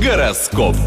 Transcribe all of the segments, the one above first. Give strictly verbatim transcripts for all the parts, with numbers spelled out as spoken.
Гороскоп.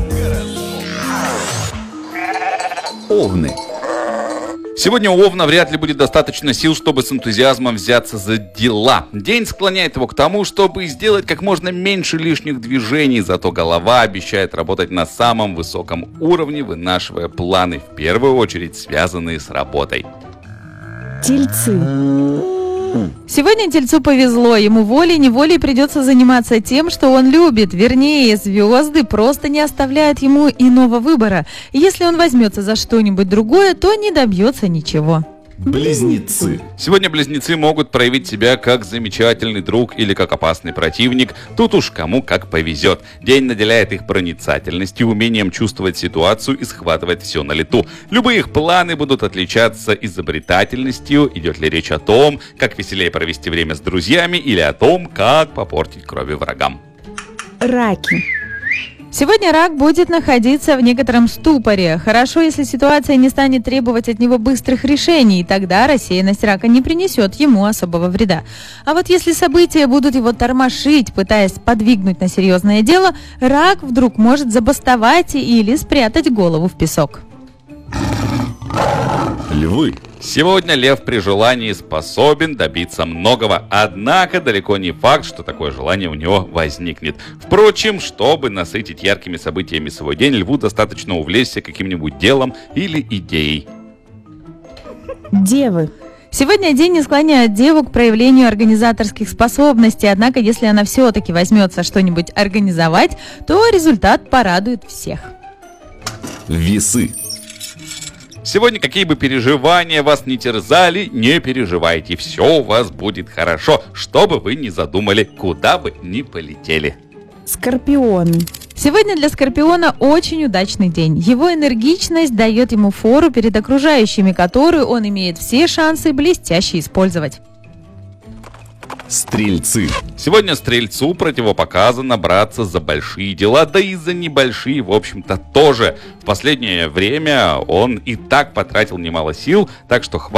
Овны. Сегодня у Овна вряд ли будет достаточно сил, чтобы с энтузиазмом взяться за дела. День склоняет его к тому, чтобы сделать как можно меньше лишних движений, зато голова обещает работать на самом высоком уровне, вынашивая планы, в первую очередь связанные с работой. Тельцы. Сегодня Тельцу повезло, ему волей-неволей придется заниматься тем, что он любит. Вернее, звезды просто не оставляют ему иного выбора. Если он возьмется за что-нибудь другое, то не добьется ничего. Близнецы. Сегодня близнецы могут проявить себя как замечательный друг или как опасный противник. Тут уж кому как повезет. День наделяет их проницательностью, умением чувствовать ситуацию и схватывать все на лету. Любые их планы будут отличаться изобретательностью. Идет ли речь о том, как веселее провести время с друзьями, или о том, как попортить крови врагам. Раки. Сегодня рак будет находиться в некотором ступоре. Хорошо, если ситуация не станет требовать от него быстрых решений, тогда рассеянность рака не принесет ему особого вреда. А вот если события будут его тормошить, пытаясь подвигнуть на серьезное дело, рак вдруг может забастовать или спрятать голову в песок. Львы. Сегодня лев при желании способен добиться многого, однако далеко не факт, что такое желание у него возникнет. Впрочем, чтобы насытить яркими событиями свой день, льву достаточно увлечься каким-нибудь делом или идеей. Девы. Сегодня день не склоняет деву к проявлению организаторских способностей, однако если она все-таки возьмется что-нибудь организовать, то результат порадует всех. Весы. Сегодня, какие бы переживания вас не терзали, не переживайте, все у вас будет хорошо, что бы вы ни задумали, куда бы ни полетели. Скорпионы. Сегодня для Скорпиона очень удачный день. Его энергичность дает ему фору перед окружающими, которую он имеет все шансы блестяще использовать. Стрельцы. Сегодня Стрельцу противопоказано браться за большие дела, да и за небольшие, в общем-то, тоже. В последнее время он и так потратил немало сил, так что хватит